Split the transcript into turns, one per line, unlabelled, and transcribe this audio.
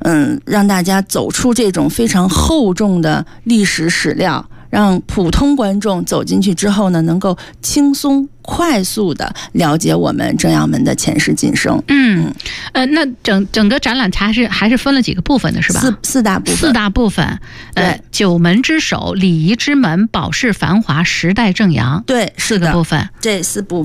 让大家走出这种非常厚重的历史史料，让普通观众走进去之后呢，能够轻松快速的了解我们正阳门的前世今生。
那整个展览还是分了几个部分的是吧？
四大部分。
对，九门之首、礼仪之门、宝世繁华、时代正阳，
对，
四个部分。
这4部